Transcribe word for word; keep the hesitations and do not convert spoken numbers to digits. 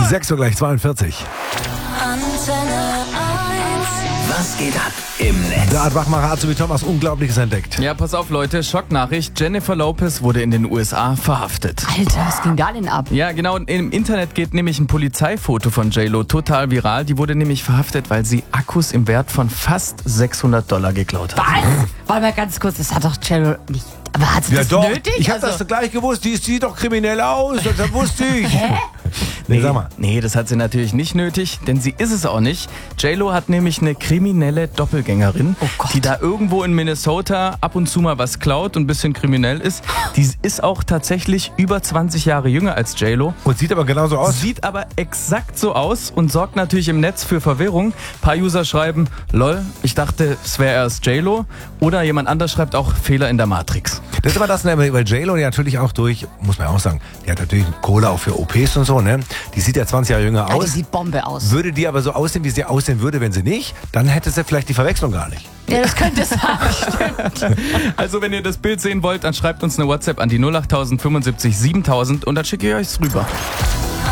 sechs Uhr gleich zweiundvierzig. Antenne eins. Was geht ab im Netz? Der Wachmacher hat so wie Thomas Unglaubliches entdeckt. Ja, pass auf, Leute, Schocknachricht. Jennifer Lopez wurde in den U S A verhaftet. Alter, was ging da denn ab? Ja, genau, im Internet geht nämlich ein Polizeifoto von J-Lo total viral. Die wurde nämlich verhaftet, weil sie Akkus im Wert von fast sechshundert Dollar geklaut hat. Was? Warte mal ganz kurz, das hat doch Cheryl nicht... Aber hat sie Ja das doch, nötig? ich habe Also- das gleich gewusst, die sieht doch kriminell aus, das wusste ich. Hä? Nee, sag mal. Nee, das hat sie natürlich nicht nötig, denn sie ist es auch nicht. J-Lo hat nämlich eine kriminelle Doppelgängerin, Oh Gott. die da irgendwo in Minnesota ab und zu mal was klaut und ein bisschen kriminell ist. Die ist auch tatsächlich über zwanzig Jahre jünger als J-Lo. Und sieht aber genauso aus. Sieht aber exakt so aus und sorgt natürlich im Netz für Verwirrung. Ein paar User schreiben, lol, ich dachte, es wäre erst J-Lo. Oder jemand anders schreibt auch, Fehler in der Matrix. Das ist aber das, ne, weil J-Lo ja natürlich auch durch, muss man auch sagen, die hat natürlich Kohle auch für O Ps und so, ne? Die sieht ja zwanzig Jahre jünger Ja, die aus. sieht Bombe aus. Würde die aber so aussehen, wie sie aussehen würde, wenn sie nicht, dann hätte sie vielleicht die Verwechslung gar nicht. Ja, das könnte sein. Also wenn ihr das Bild sehen wollt, dann schreibt uns eine WhatsApp an die null acht null null fünfundsiebzig siebentausend und dann schicke ich euch's rüber.